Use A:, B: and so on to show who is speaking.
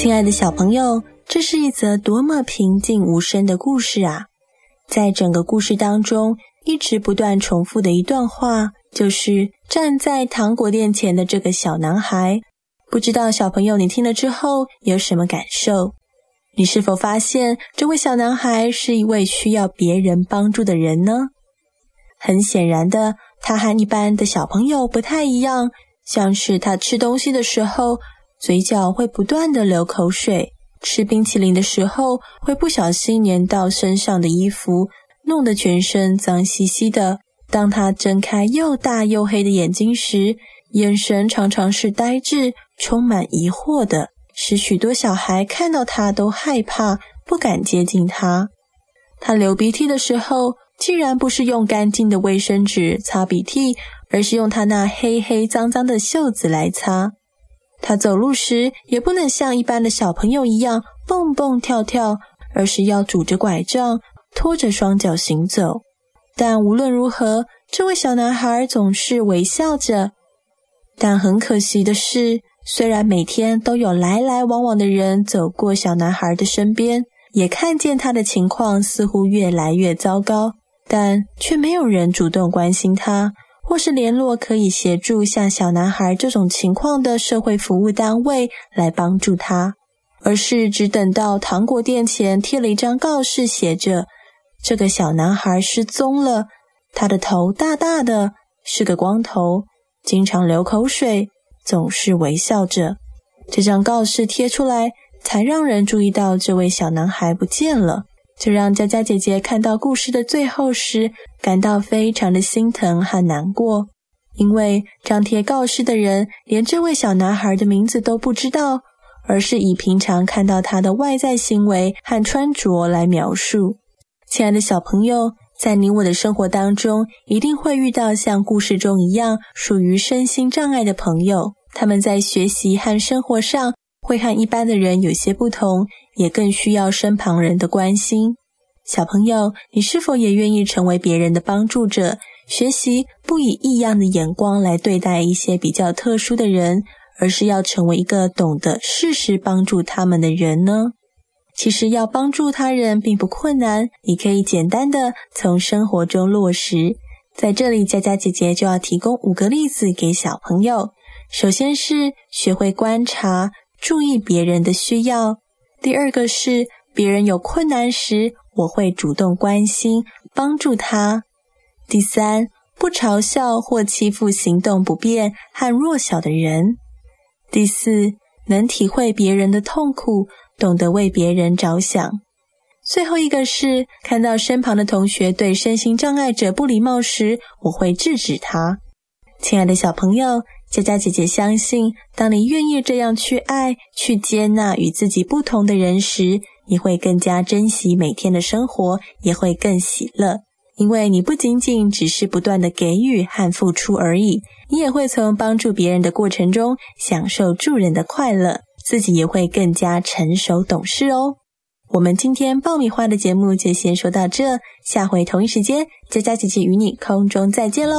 A: 亲爱的小朋友，这是一则多么平静无声的故事啊！在整个故事当中，一直不断重复的一段话，就是站在糖果店前的这个小男孩。不知道小朋友你听了之后有什么感受？你是否发现这位小男孩是一位需要别人帮助的人呢？很显然的，他和一般的小朋友不太一样，像是他吃东西的时候，嘴角会不断的流口水，吃冰淇淋的时候会不小心粘到身上的衣服，弄得全身脏兮兮的。当他睁开又大又黑的眼睛时，眼神常常是呆滞，充满疑惑的，使许多小孩看到他都害怕，不敢接近他。他流鼻涕的时候，竟然不是用干净的卫生纸擦鼻涕，而是用他那黑黑脏脏的袖子来擦。他走路时也不能像一般的小朋友一样蹦蹦跳跳，而是要拄着拐杖，拖着双脚行走。但无论如何，这位小男孩总是微笑着。但很可惜的是，虽然每天都有来来往往的人走过小男孩的身边，也看见他的情况似乎越来越糟糕，但却没有人主动关心他，或是联络可以协助像小男孩这种情况的社会服务单位来帮助他，而是只等到糖果店前贴了一张告示，写着这个小男孩失踪了，他的头大大的，是个光头，经常流口水，总是微笑着。这张告示贴出来，才让人注意到这位小男孩不见了。这让佳佳姐姐看到故事的最后时，感到非常的心疼和难过，因为张贴告示的人连这位小男孩的名字都不知道，而是以平常看到他的外在行为和穿着来描述。亲爱的小朋友，在你我的生活当中，一定会遇到像故事中一样属于身心障碍的朋友，他们在学习和生活上会和一般的人有些不同，也更需要身旁人的关心。小朋友，你是否也愿意成为别人的帮助者，学习不以异样的眼光来对待一些比较特殊的人，而是要成为一个懂得适时帮助他们的人呢？其实要帮助他人并不困难，你可以简单的从生活中落实。在这里，佳佳姐姐就要提供5个例子给小朋友。首先是学会观察，注意别人的需要。第二个是别人有困难时，我会主动关心，帮助他。第三，不嘲笑或欺负行动不便和弱小的人。第四，能体会别人的痛苦，懂得为别人着想。最后一个是看到身旁的同学对身心障碍者不礼貌时，我会制止他。亲爱的小朋友，佳佳姐姐相信，当你愿意这样去爱，去接纳与自己不同的人时，你会更加珍惜每天的生活，也会更喜乐。因为你不仅仅只是不断的给予和付出而已，你也会从帮助别人的过程中享受助人的快乐，自己也会更加成熟懂事哦。我们今天爆米花的节目就先说到这，下回同一时间，佳佳姐姐与你空中再见咯。